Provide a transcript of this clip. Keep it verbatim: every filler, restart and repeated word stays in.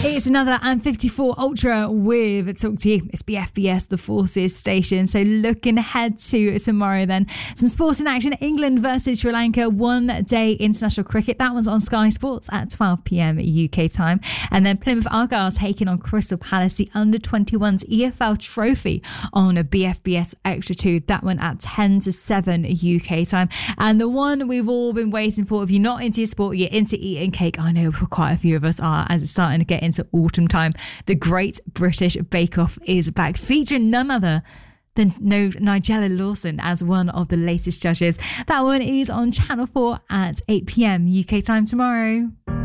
It's another M fifty-four Ultra with Talk to You. It's B F B S, the Forces station. So looking ahead to tomorrow then. Some sports in action. England versus Sri Lanka, one day international cricket. That one's on Sky Sports at twelve p.m. U K time. And then Plymouth Argyle taking on Crystal Palace, the under twenty-ones E F L Trophy on a B F B S Extra two. That one at ten to seven U K time. And the one we've all been waiting for, if you're not into your sport, you're into eating cake. I know quite a few of us are, as it's starting to get into autumn time. The Great British Bake Off is back, featuring none other than no Nigella Lawson as one of the latest judges. That one is on Channel four at eight p.m. U K time tomorrow.